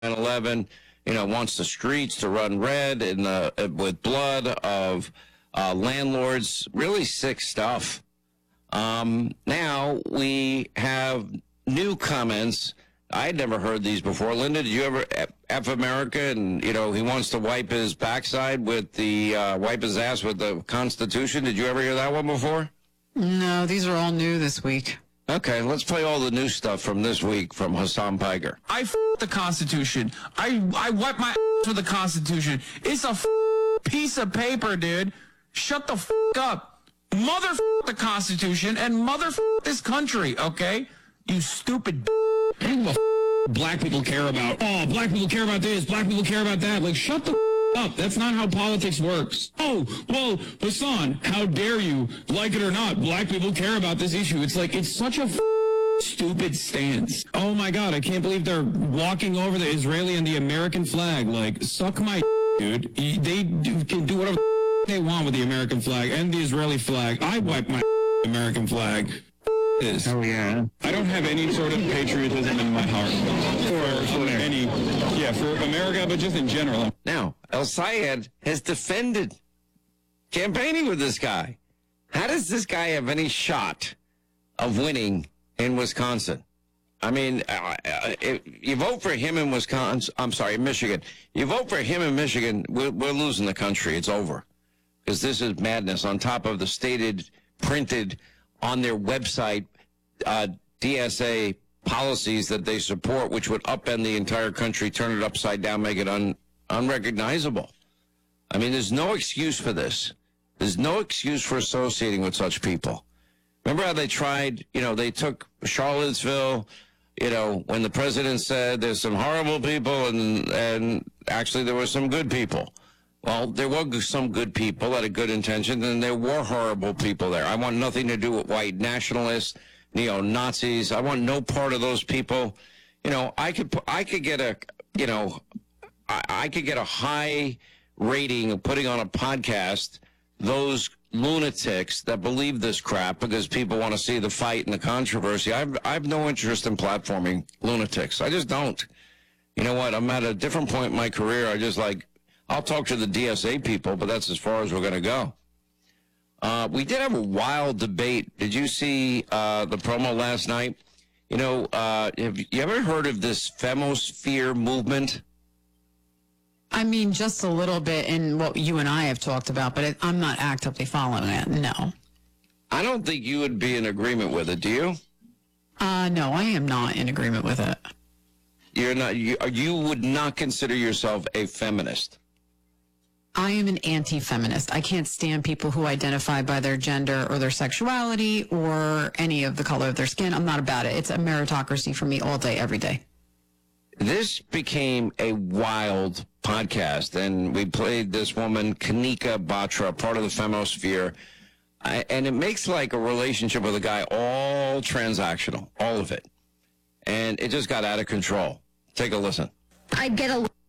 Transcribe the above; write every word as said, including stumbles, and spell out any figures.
nine eleven, you know, wants the streets to run red in the, with blood of uh, landlords. Really sick stuff. Um, now we have new comments. I'd never heard these before. Linda, did you ever F America? And, you know, he wants to wipe his backside with the, uh, wipe his ass with the Constitution. Did you ever hear that one before? No, these are all new this week. Okay, let's play all the new stuff from this week from Hassan Piker. I f*** the Constitution. I, I wipe my ass with the Constitution. It's a f*** piece of paper, dude. Shut the f*** up. Mother f*** the Constitution and mother f*** this country, okay? You stupid f- black people care about. Oh, black people care about this. Black people care about that. Like, shut the f- up. That's not how politics works. Oh, well, Hassan, how dare you? Like it or not, black people care about this issue. It's like, it's such a f- stupid stance. Oh my God, I can't believe they're walking over the Israeli and the American flag. Like, suck my dude. They do, can do whatever they want with the American flag and the Israeli flag. I wipe my American flag. Is. Oh, yeah. I don't have any sort of patriotism in my heart for, for any, yeah, for America, but just in general. Now, El Sayed has defended campaigning with this guy. How does this guy have any shot of winning in Wisconsin? I mean, uh, uh, if you vote for him in Wisconsin, I'm sorry, in Michigan. You vote for him in Michigan, we're, we're losing the country. It's over. Because this is madness on top of the stated, printed on their website, uh, D S A policies that they support, which would upend the entire country, turn it upside down, make it un- unrecognizable. I mean, there's no excuse for this. There's no excuse for associating with such people. Remember how they tried, you know, they took Charlottesville, you know, when the president said there's some horrible people and, and actually there were some good people. Well, there were some good people that had good intentions, and there were horrible people there. I want nothing to do with white nationalists, neo-Nazis. I want no part of those people. You know, I could, I could get a, you know, I, I could get a high rating of putting on a podcast those lunatics that believe this crap because people want to see the fight and the controversy. I've, I have no interest in platforming lunatics. I just don't. You know what? I'm at a different point in my career. I just like, I'll talk to the D S A people, but that's as far as we're going to go. Uh, we did have a wild debate. Did you see uh, the promo last night? You know, uh, have you ever heard of this femosphere movement? I mean, just a little bit in what you and I have talked about, but it, I'm not actively following it, no. I don't think you would be in agreement with it, do you? Uh, no, I am not in agreement with it. You're not. You, you would not consider yourself a feminist. I am an anti-feminist. I can't stand people who identify by their gender or their sexuality or any of the color of their skin. I'm not about it. It's a meritocracy for me all day, every day. This became a wild podcast, and we played this woman, Kanika Batra, part of the femosphere, I, and it makes like a relationship with a guy all transactional, all of it. And it just got out of control. Take a listen. I get a